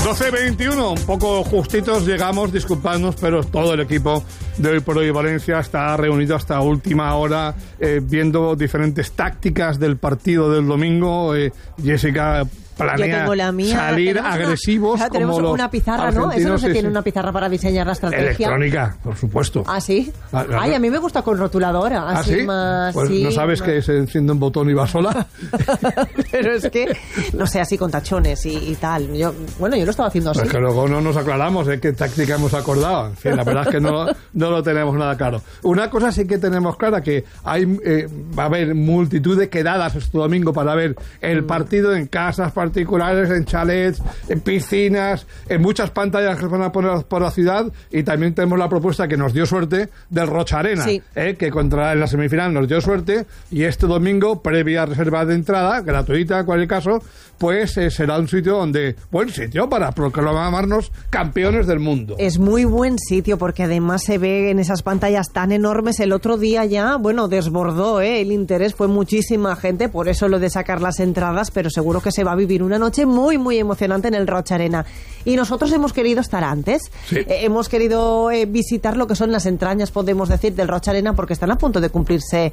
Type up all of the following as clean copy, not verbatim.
12:21, un poco justitos llegamos, disculpadnos, pero todo el equipo de Hoy por Hoy Valencia está reunido hasta última hora viendo diferentes tácticas del partido del domingo. Jessica planea salir agresivos. Tenemos como una pizarra, ¿no? Eso no se tiene una pizarra para diseñar la estrategia. Electrónica, por supuesto. ¿Ah, sí? Ay, a mí me gusta con rotuladora. Así ¿sí? Más, pues sí, ¿no sabes más... que se enciende un botón y va sola? Pero es que, no sé, así con tachones y tal. Yo lo estaba haciendo así. Pues que luego no nos aclaramos qué táctica hemos acordado. En fin, la verdad es que no lo tenemos nada claro. Una cosa sí que tenemos clara, que va a haber multitud de quedadas este domingo para ver el partido en casas particulares, en chalets, en piscinas, en muchas pantallas que van a poner por la ciudad, y también tenemos la propuesta que nos dio suerte del Rocha Arena, sí. Que en la semifinal nos dio suerte, y este domingo, previa reserva de entrada, gratuita en cualquier caso, pues será un sitio buen sitio para proclamarnos campeones del mundo. Es muy buen sitio porque además se ve en esas pantallas tan enormes. El otro día ya, desbordó el interés, fue muchísima gente, por eso lo de sacar las entradas, pero seguro que se va a vivir una noche muy, muy emocionante en el Rocha Arena. Y nosotros hemos querido estar antes, sí. Hemos querido visitar lo que son las entrañas, podemos decir, del Rocha Arena, porque están a punto de cumplirse,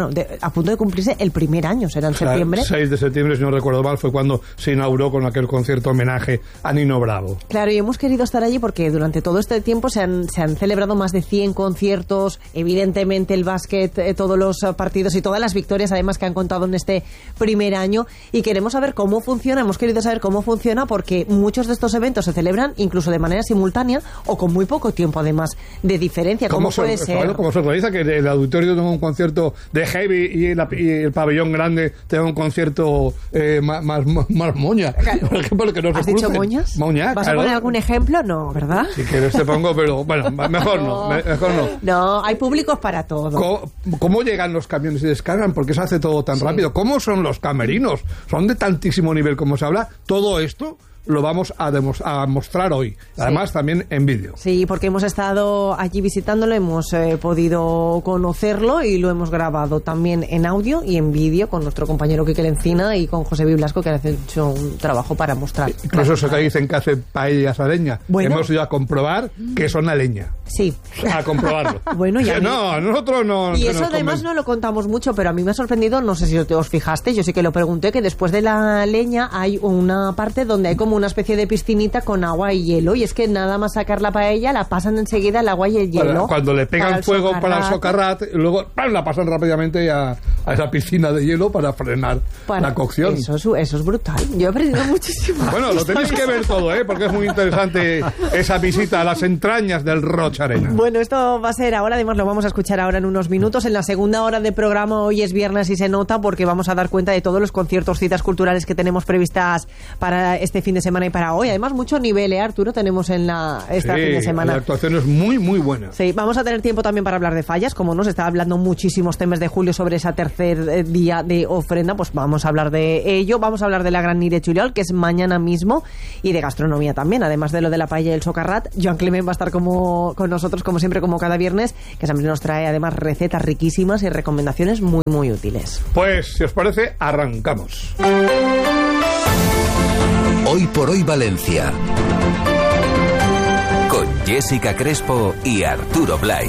el primer año, será en septiembre. 6 de septiembre, si no recuerdo mal, fue cuando se inauguró con aquel concierto homenaje a Nino Bravo. Claro, y hemos querido estar allí porque durante todo este tiempo se han celebrado más de 100 conciertos, evidentemente el básquet, todos los partidos y todas las victorias además que han contado en este primer año, y queremos saber cómo funciona. Hemos querido saber cómo funciona porque muchos de esestos eventos se celebran incluso de manera simultánea o con muy poco tiempo además de diferencia. ¿Cómo puede ser? ¿Cómo se organiza que el auditorio tenga un concierto de heavy y el pabellón grande tenga un concierto más moña? Porque no ¿Has dicho moñas? Moña, ¿Vas a poner algún ejemplo? No, ¿verdad? Si quieres te pongo, pero bueno, mejor no. No, hay públicos para todo. ¿Cómo llegan los camiones y descargan? ¿Por qué se hace todo tan rápido? ¿Cómo son los camerinos? ¿Son de tantísimo nivel como se habla? Todo esto lo vamos a mostrar hoy, además también en vídeo. Sí, porque hemos estado allí visitándolo, hemos podido conocerlo y lo hemos grabado también en audio y en vídeo con nuestro compañero Quique Lencina y con José Blasco, que han hecho un trabajo para mostrar. Incluso eso que dicen que hace paellas a leña. Bueno, hemos ido a comprobar que son a leña. Sí. A comprobarlo. Bueno, ya. No, nosotros no. Y eso además no lo contamos mucho, pero a mí me ha sorprendido, no sé si os fijaste, yo sí que lo pregunté, que después de la leña hay una parte donde hay como una especie de piscinita con agua y hielo, y es que nada más sacar la paella la pasan enseguida el agua y el hielo. Cuando le pegan fuego para el socarrat, luego la pasan rápidamente a esa piscina de hielo para frenar la cocción. Eso es brutal. Yo he aprendido muchísimo. Bueno, lo tenéis que ver todo, porque es muy interesante esa visita a las entrañas del Rocha Arena. Bueno, esto va a ser ahora, además lo vamos a escuchar ahora en unos minutos. En la segunda hora de programa, hoy es viernes y se nota porque vamos a dar cuenta de todos los conciertos, citas culturales que tenemos previstas para este fin de semana y para hoy. Además, mucho nivel, Arturo, tenemos en esta fin de semana. La actuación es muy, muy buena. Sí, vamos a tener tiempo también para hablar de fallas, como nos está hablando muchísimos temas de julio sobre ese tercer día de ofrenda, pues vamos a hablar de ello. Vamos a hablar de la Gran Nit de Juliol, que es mañana mismo, y de gastronomía también, además de lo de la paella y el socarrat. Joan Clement va a estar con nosotros, como siempre, como cada viernes, que siempre nos trae además recetas riquísimas y recomendaciones muy, muy útiles. Pues, si os parece, arrancamos. Hoy por Hoy Valencia, con Jessica Crespo y Arturo Blay.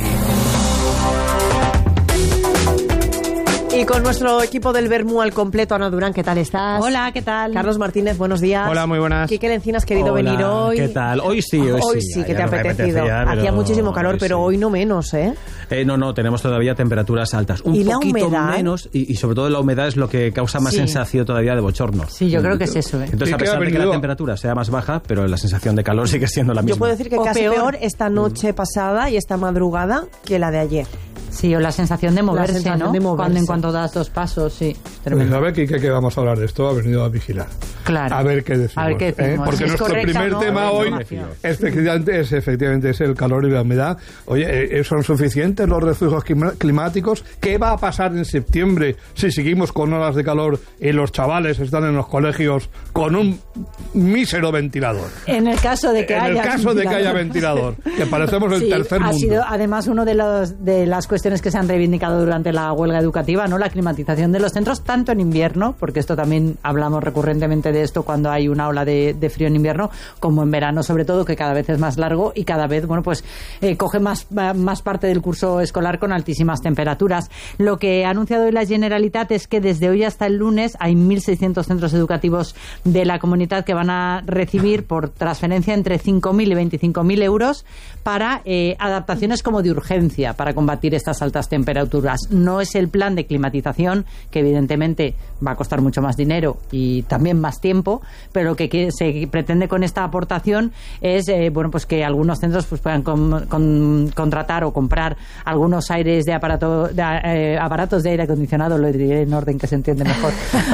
Y con nuestro equipo del Bermú al completo. Ana Durán, ¿qué tal estás? Hola, ¿qué tal? Carlos Martínez, buenos días. Hola, muy buenas. Quique Lencina, has querido venir hoy. ¿Qué tal? Hoy sí. Hoy sí, que te ha apetecido. Hacía muchísimo calor, pero hoy no menos, ¿eh? No, tenemos todavía temperaturas altas. Un poquito menos, y sobre todo la humedad es lo que causa más sensación todavía de bochorno. Sí, yo creo que es eso, ¿eh? Entonces, a pesar de que la temperatura sea más baja, pero la sensación de calor sigue siendo la misma. Yo puedo decir que casi peor esta noche pasada y esta madrugada que la de ayer. Sí, o la sensación de moverse, ¿no? De moverse. En cuando das 2 pasos, sí. Pues a ver, Quique, que vamos a hablar de esto, ha venido a vigilar. Claro. A ver qué decimos. Porque si nuestro primer tema hoy efectivamente es el calor y la humedad. Oye, ¿son suficientes los refugios climáticos? ¿Qué va a pasar en septiembre si seguimos con olas de calor y los chavales están en los colegios con un mísero ventilador? En el caso de que haya ventilador, que parecemos el tercer mundo. Ha sido además uno de las cuestiones cuestiones que se han reivindicado durante la huelga educativa, ¿no? La climatización de los centros, tanto en invierno, porque esto también hablamos recurrentemente de esto cuando hay una ola de frío en invierno, como en verano, sobre todo, que cada vez es más largo y cada vez, bueno, pues coge más parte del curso escolar con altísimas temperaturas. Lo que ha anunciado hoy la Generalitat es que desde hoy hasta el lunes hay 1.600 centros educativos de la comunidad que van a recibir por transferencia entre 5.000 y 25.000 euros para adaptaciones como de urgencia para combatir estas altas temperaturas. No es el plan de climatización, que evidentemente va a costar mucho más dinero y también más tiempo, pero lo que se pretende con esta aportación es bueno, pues que algunos centros pues puedan contratar o comprar algunos aires de aparatos de aire acondicionado, lo diré en orden que se entiende mejor,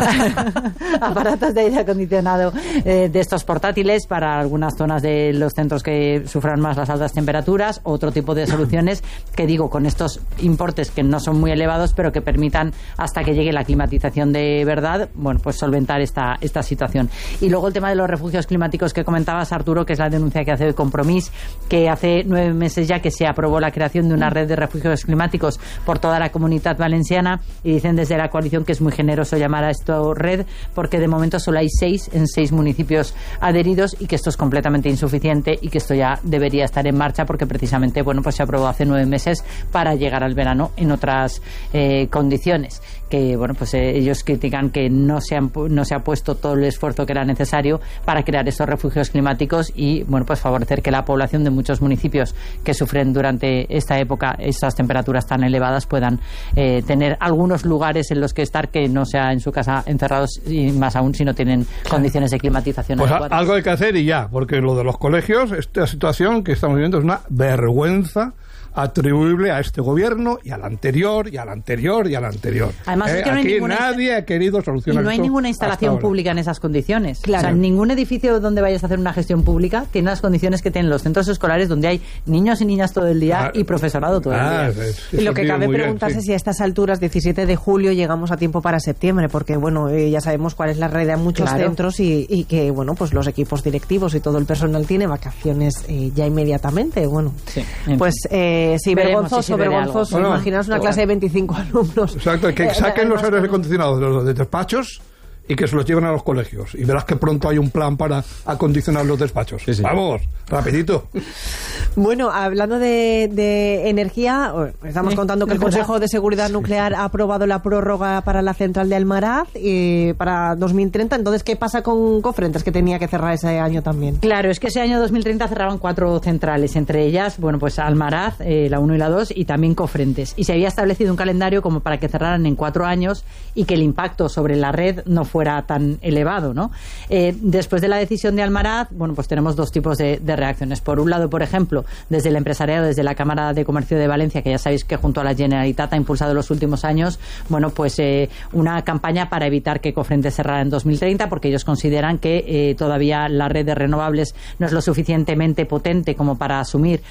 aparatos de aire acondicionado de estos portátiles para algunas zonas de los centros que sufran más las altas temperaturas, otro tipo de soluciones que digo con estos importes que no son muy elevados, pero que permitan hasta que llegue la climatización de verdad, bueno, pues solventar esta situación. Y luego el tema de los refugios climáticos que comentabas, Arturo, que es la denuncia que hace hoy Compromís, que hace 9 meses ya que se aprobó la creación de una red de refugios climáticos por toda la Comunidad Valenciana, y dicen desde la coalición que es muy generoso llamar a esto red, porque de momento solo hay 6 en 6 municipios adheridos y que esto es completamente insuficiente y que esto ya debería estar en marcha porque precisamente, bueno, pues se aprobó hace 9 meses para llegar al verano en otras condiciones. Que, bueno, pues ellos critican que no se ha puesto todo el esfuerzo que era necesario para crear estos refugios climáticos y, bueno, pues favorecer que la población de muchos municipios que sufren durante esta época estas temperaturas tan elevadas puedan tener algunos lugares en los que estar, que no sea en su casa encerrados, y más aún si no tienen condiciones de climatización pues adecuadas. Algo hay que hacer y ya, porque lo de los colegios, esta situación que estamos viviendo es una vergüenza atribuible a este gobierno y al anterior y al anterior y al anterior. Además es que no hay aquí nadie ha querido solucionar. Y no hay esto ninguna instalación hasta ahora pública en esas condiciones. Claro. O sea, ningún edificio donde vayas a hacer una gestión pública tiene las condiciones que tienen los centros escolares, donde hay niños y niñas todo el día y profesorado todo el día. Y lo que cabe preguntarse si a estas alturas, 17 de julio, llegamos a tiempo para septiembre, porque bueno, ya sabemos cuál es la realidad en muchos centros y que bueno, pues los equipos directivos y todo el personal tiene vacaciones ya inmediatamente. Bueno, sí, pues sí, vergonzoso. Bueno, imaginaos una clase de 25 alumnos. Exacto, que saquen los aires acondicionados de los despachos y que se los lleven a los colegios. Y verás que pronto hay un plan para acondicionar los despachos. Sí, sí. Vamos, rapidito. Bueno, hablando de energía, estamos contando que el Consejo de Seguridad Nuclear ha aprobado la prórroga para la central de Almaraz para 2030. Entonces, ¿qué pasa con Cofrentes, que tenía que cerrar ese año también? Claro, es que ese año 2030 cerraban 4 centrales, entre ellas, bueno, pues Almaraz, la 1 y la 2, y también Cofrentes. Y se había establecido un calendario como para que cerraran en 4 años y que el impacto sobre la red no fuera tan elevado, ¿no? Después de la decisión de Almaraz, bueno, pues tenemos 2 tipos de reacciones. Por un lado, por ejemplo, desde el empresariado, desde la Cámara de Comercio de Valencia, que ya sabéis que junto a la Generalitat ha impulsado en los últimos años, bueno, pues una campaña para evitar que Cofrentes cerrara en 2030, porque ellos consideran que todavía la red de renovables no es lo suficientemente potente como para asumir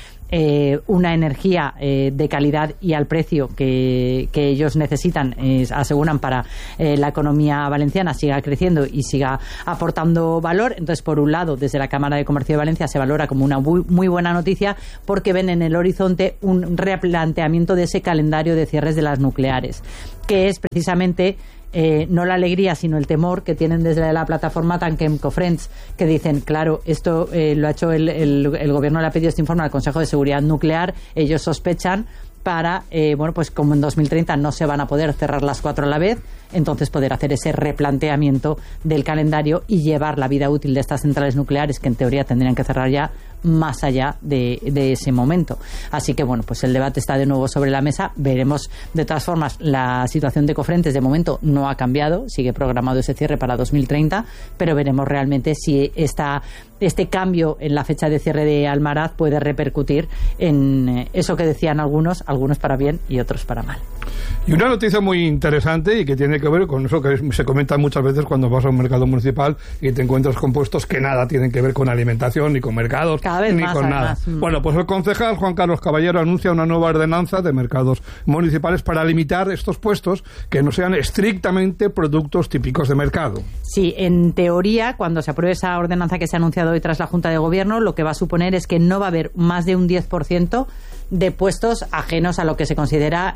una energía de calidad y al precio que ellos necesitan, aseguran, para la economía valenciana siga creciendo y siga aportando valor. Entonces, por un lado, desde la Cámara de Comercio de Valencia se valora como una muy buena noticia, porque ven en el horizonte un replanteamiento de ese calendario de cierres de las nucleares, que es precisamente no la alegría, sino el temor que tienen desde la plataforma Tanquem Cofrents, que dicen, claro, esto lo ha hecho el gobierno, le ha pedido este informe al Consejo de Seguridad Nuclear, ellos sospechan para, bueno, pues como en 2030 no se van a poder cerrar las 4 a la vez, entonces poder hacer ese replanteamiento del calendario y llevar la vida útil de estas centrales nucleares, que en teoría tendrían que cerrar ya, más allá de ese momento. Así que, bueno, pues el debate está de nuevo sobre la mesa. Veremos. De todas formas, la situación de Cofrentes de momento no ha cambiado, sigue programado ese cierre para 2030, pero veremos realmente si este cambio en la fecha de cierre de Almaraz puede repercutir en eso que decían algunos para bien y otros para mal. Y una noticia muy interesante y que tiene que ver con eso que se comenta muchas veces cuando vas a un mercado municipal y te encuentras con puestos que nada tienen que ver con alimentación, ni con mercados, ni más, con además. nada. Bueno, pues el concejal Juan Carlos Caballero anuncia una nueva ordenanza de mercados municipales para limitar estos puestos que no sean estrictamente productos típicos de mercado. Sí, en teoría, cuando se apruebe esa ordenanza que se ha anunciado hoy tras la Junta de Gobierno, lo que va a suponer es que no va a haber más de un 10% de puestos ajenos a lo que se considera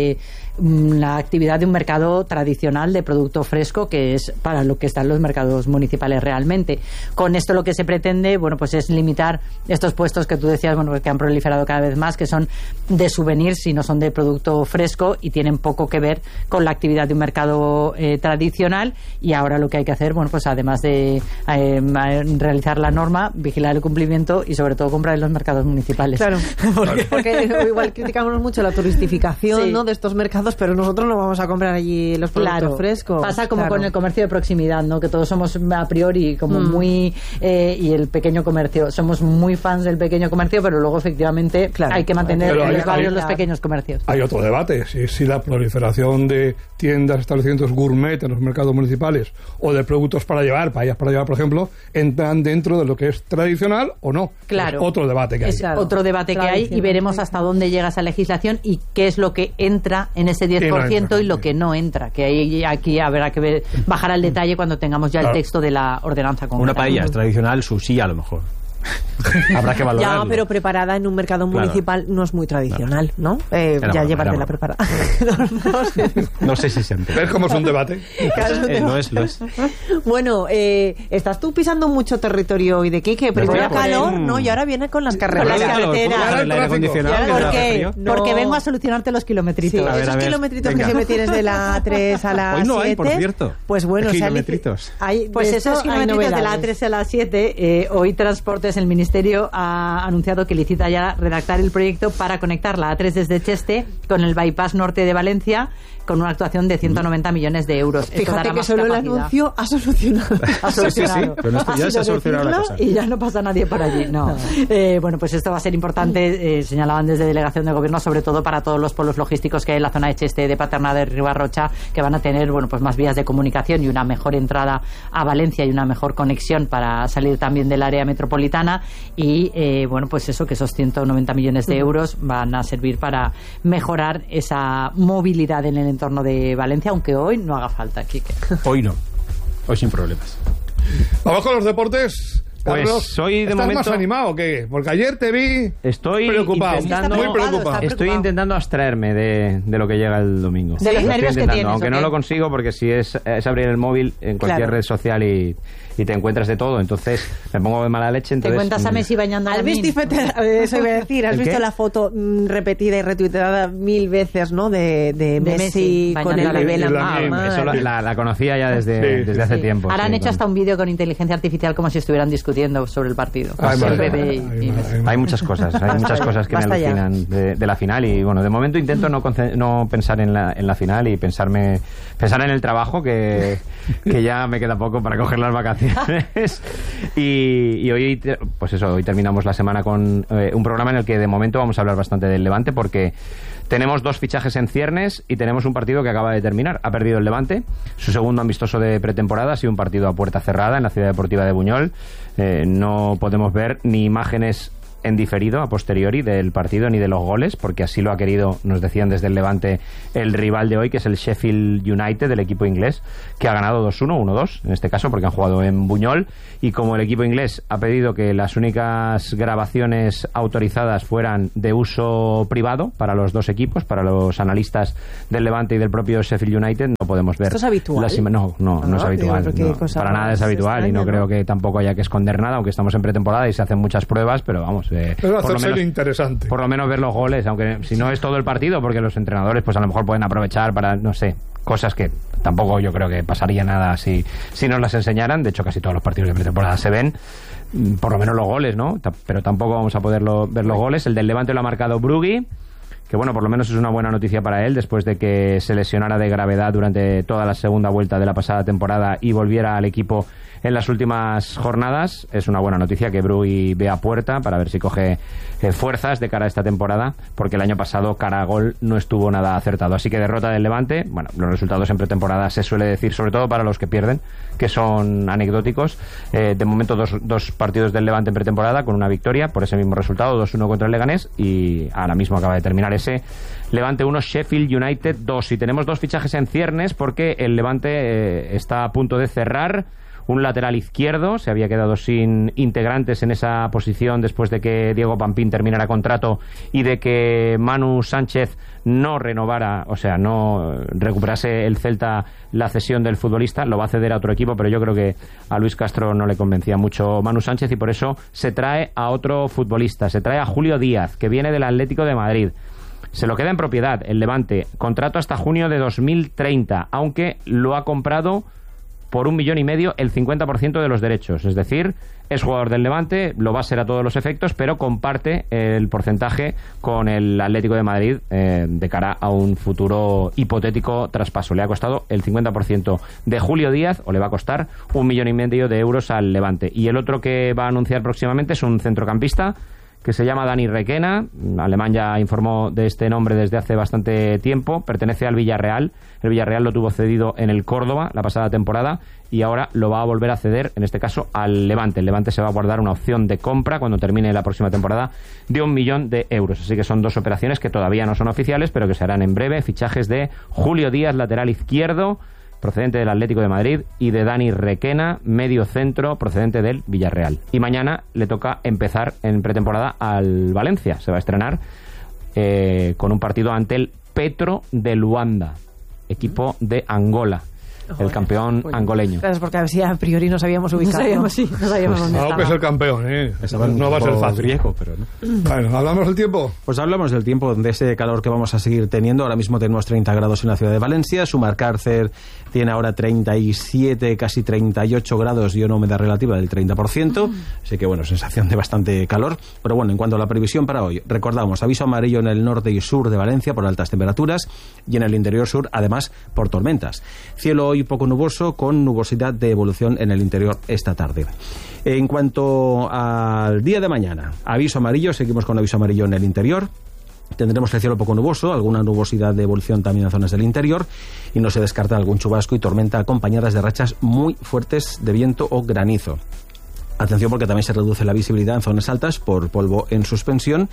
la actividad de un mercado tradicional de producto fresco, que es para lo que están los mercados municipales realmente. Con esto lo que se pretende, bueno, pues es limitar estos puestos que tú decías, bueno, que han proliferado cada vez más, que son de souvenirs y no son de producto fresco y tienen poco que ver con la actividad de un mercado tradicional. Y ahora lo que hay que hacer, bueno, pues además de realizar la norma, vigilar el cumplimiento y sobre todo comprar en los mercados municipales. Claro, porque igual criticamos mucho la turistificación, sí, ¿no?, de estos mercados, pero nosotros no vamos a comprar allí los productos frescos. Pasa como con el comercio de proximidad, ¿no?, que todos somos a priori como muy y el pequeño comercio, somos muy fans del pequeño comercio, pero luego efectivamente hay que mantener en los barrios los pequeños comercios. Hay otro debate, si la proliferación de tiendas, establecimientos gourmet en los mercados municipales o de productos para llevar, paellas para llevar, por ejemplo, entran dentro de lo que es tradicional o no. Claro. Es otro debate que hay. Es otro debate que hay y veremos hasta dónde llega esa legislación y qué es lo que entra en ese 10% y lo que no entra, que aquí habrá que ver, bajar al detalle cuando tengamos ya el texto de la ordenanza concreta. Una paella es tradicional, sushi a lo mejor. Habrá que valorarlo. Ya, pero preparada en un mercado municipal no es muy tradicional, ¿no? Ya llevártela preparada. No sé si se entiende. ¿Ves cómo es un debate? Lo es. Bueno, estás tú pisando mucho territorio hoy de Quique. Primero calor, ¿no? Y ahora viene con las carreteras. ¿Por qué? Porque vengo a solucionarte los kilometritos. Sí, esos kilometritos que siempre tienes de la A3 a la 7. Hoy no hay, por cierto. Pues bueno, kilometritos. Pues esos kilometritos de la A3 a la 7, hoy Transportes, el Ministerio ha anunciado que licita ya redactar el proyecto para conectar la A3 desde Cheste con el bypass norte de Valencia, con una actuación de 190 millones de euros. Fíjate que solo el anuncio ha solucionado. Sí. Pero esto ya se ha solucionado la cosa. Y ya no pasa nadie por allí. No. Bueno, pues esto va a ser importante, señalaban desde Delegación de Gobierno, sobre todo para todos los polos logísticos que hay en la zona de Cheste, de Paternà, de Ribarrocha, que van a tener, bueno, pues más vías de comunicación y una mejor entrada a Valencia y una mejor conexión para salir también del área metropolitana. Y bueno, pues eso, que esos 190 millones de euros van a servir para mejorar esa movilidad en el entorno de Valencia, aunque hoy no haga falta, Quique. Hoy no, hoy sin problemas. Vamos con los deportes. Carlos, pues soy de ¿estás momento más animado o qué? Porque ayer te vi preocupado, muy preocupado. Estoy intentando abstraerme de lo que llega el domingo. De los nervios que tienes. Aunque no lo consigo, porque si es abrir el móvil en cualquier red social y te encuentras de todo, entonces me pongo de mala leche. Entonces, te cuentas a Messi bañando a Lamin. Eso iba a decir, ¿has visto la foto repetida y retuiteada 1000 veces, ¿no? De Messi con el bebé en la mano? Eso la conocía ya desde hace tiempo. Ahora han hecho hasta un vídeo con inteligencia artificial como si estuvieran discutiendo sobre el partido. Hay muchas cosas que me alucinan de la final y bueno, de momento intento no pensar en la final y pensar en el trabajo que ya me queda poco para coger las vacaciones. y hoy, pues eso, hoy terminamos la semana con un programa en el que de momento vamos a hablar bastante del Levante, porque tenemos 2 fichajes en ciernes y tenemos un partido que acaba de terminar. Ha perdido el Levante, su segundo amistoso de pretemporada, ha sido un partido a puerta cerrada en la Ciudad Deportiva de Buñol. No podemos ver ni imágenes en diferido, a posteriori, del partido ni de los goles, porque así lo ha querido, nos decían desde el Levante, el rival de hoy, que es el Sheffield United, del equipo inglés, que ha ganado 2-1, 1-2, en este caso, porque han jugado en Buñol, y como el equipo inglés ha pedido que las únicas grabaciones autorizadas fueran de uso privado para los dos equipos, para los analistas del Levante y del propio Sheffield United, no podemos ver. ¿Esto es habitual? No es habitual. Para nada es habitual, extraña, y no creo que tampoco haya que esconder nada, aunque estamos en pretemporada y se hacen muchas pruebas, pero vamos, interesante. Por lo menos ver los goles, aunque si no es todo el partido, porque los entrenadores pues a lo mejor pueden aprovechar para, no sé, cosas que tampoco yo creo que pasaría nada si nos las enseñaran. De hecho, casi todos los partidos de pretemporada se ven, por lo menos los goles, ¿no? Pero tampoco vamos a poder ver los goles. El del Levante lo ha marcado Brugui, que bueno, por lo menos es una buena noticia para él, después de que se lesionara de gravedad durante toda la segunda vuelta de la pasada temporada y volviera al equipo en las últimas jornadas. Es una buena noticia que Brui vea puerta para ver si coge fuerzas de cara a esta temporada, porque el año pasado cara a gol no estuvo nada acertado. Así que derrota del Levante. Bueno, los resultados en pretemporada se suele decir, sobre todo para los que pierden, que son anecdóticos. De momento dos partidos del Levante en pretemporada con una victoria por ese mismo resultado, 2-1 contra el Leganés, y ahora mismo acaba de terminar ese Levante 1, Sheffield United 2. Y tenemos 2 fichajes en ciernes porque el Levante está a punto de cerrar un lateral izquierdo. Se había quedado sin integrantes en esa posición después de que Diego Pampín terminara contrato y de que Manu Sánchez no renovara, o sea, no recuperase el Celta la cesión del futbolista. Lo va a ceder a otro equipo, pero yo creo que a Luis Castro no le convencía mucho Manu Sánchez, y por eso se trae a otro futbolista. Se trae a Julio Díaz, que viene del Atlético de Madrid. Se lo queda en propiedad el Levante, contrato hasta junio de 2030, aunque lo ha comprado por 1,5 millones, el 50% de los derechos. Es decir, es jugador del Levante, lo va a ser a todos los efectos, pero comparte el porcentaje con el Atlético de Madrid de cara a un futuro hipotético traspaso. Le ha costado el 50% de Julio Díaz, o le va a costar 1,5 millones de euros al Levante. Y el otro que va a anunciar próximamente es un centrocampista que se llama Dani Requena. Alemán ya informó de este nombre desde hace bastante tiempo. Pertenece al Villarreal. El Villarreal lo tuvo cedido en el Córdoba la pasada temporada y ahora lo va a volver a ceder, en este caso al Levante. El Levante se va a guardar una opción de compra cuando termine la próxima temporada de 1 millón de euros. Así que son 2 operaciones que todavía no son oficiales, pero que se harán en breve. Fichajes de Julio Díaz, lateral izquierdo, procedente del Atlético de Madrid, y de Dani Requena, medio centro, procedente del Villarreal. Y mañana le toca empezar en pretemporada al Valencia. Se va a estrenar con un partido ante el Petro de Luanda, equipo de Angola. El campeón angoleño. Claro, porque a priori no sabíamos ubicar. No sabíamos dónde estaba. que es el campeón, no va a ser fácil. Griego, pero no. Bueno, ¿hablamos del tiempo? Pues hablamos del tiempo, de ese calor que vamos a seguir teniendo. Ahora mismo tenemos 30 grados en la ciudad de Valencia. Sumarcárcer tiene ahora 37, casi 38 grados y una humedad relativa del 30%. Así que, bueno, sensación de bastante calor. Pero bueno, en cuanto a la previsión para hoy, recordamos, aviso amarillo en el norte y sur de Valencia por altas temperaturas, y en el interior sur, además, por tormentas. Cielo hoy poco nuboso, con nubosidad de evolución en el interior esta tarde. En cuanto al día de mañana, aviso amarillo, seguimos con aviso amarillo en el interior. Tendremos el cielo poco nuboso, alguna nubosidad de evolución también en zonas del interior, y no se descarta algún chubasco y tormenta acompañadas de rachas muy fuertes de viento o granizo. Atención, porque también se reduce la visibilidad en zonas altas por polvo en suspensión.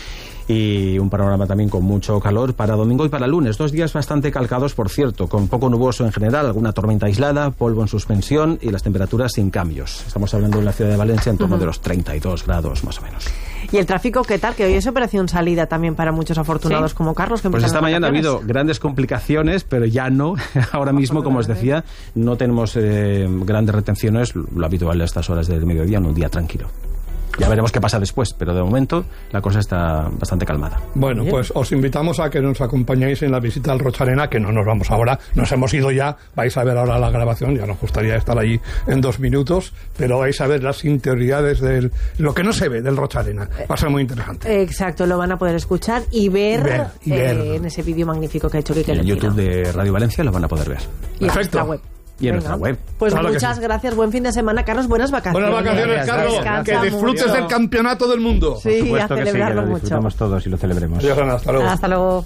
Y un panorama también con mucho calor para domingo y para lunes. 2 días bastante calcados, por cierto, con poco nuboso en general, alguna tormenta aislada, polvo en suspensión y las temperaturas sin cambios. Estamos hablando en la ciudad de Valencia en torno de los 32 grados más o menos. ¿Y el tráfico qué tal? Que hoy es operación salida también para muchos afortunados como Carlos. Que pues esta mañana ha habido grandes complicaciones, pero ya no. Ahora mismo, como os decía, no tenemos grandes retenciones, lo habitual a estas horas del mediodía, en un día tranquilo. Ya veremos qué pasa después, pero de momento la cosa está bastante calmada. Bueno, pues os invitamos a que nos acompañéis en la visita al Rocharena, que no nos vamos ahora, nos hemos ido ya, vais a ver ahora la grabación, ya nos gustaría estar allí en 2 minutos, pero vais a ver las interioridades de lo que no se ve del Rocharena. Va a ser muy interesante. Exacto, lo van a poder escuchar y ver. En ese vídeo magnífico que ha hecho Quique en Lecino. YouTube de Radio Valencia lo van a poder ver. Y en nuestra web. Y en nuestra web. Pues claro, muchas gracias, buen fin de semana, Carlos, buenas vacaciones. Buenas vacaciones, Carlos, que disfrutes del campeonato del mundo. Sí, por supuesto, a celebrarlo que sí, que lo disfrutamos mucho. todos y lo celebremos. Adiós, Ana, hasta luego. Hasta luego.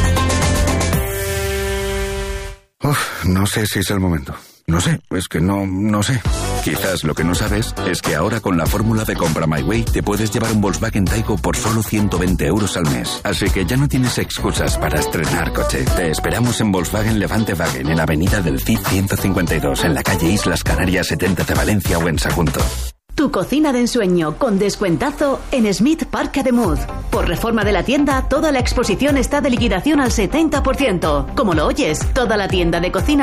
No sé si es el momento. No sé, es que no sé. Quizás lo que no sabes es que ahora con la fórmula de Compra My Way te puedes llevar un Volkswagen Taigo por solo 120 euros al mes. Así que ya no tienes excusas para estrenar coche. Te esperamos en Volkswagen Levante Wagen, en Avenida del Cid 152, en la calle Islas Canarias 70 de Valencia o en Sagunto. Tu cocina de ensueño con descuentazo en Smith Park de Mud. Por reforma de la tienda, toda la exposición está de liquidación al 70%. Como lo oyes, toda la tienda de cocina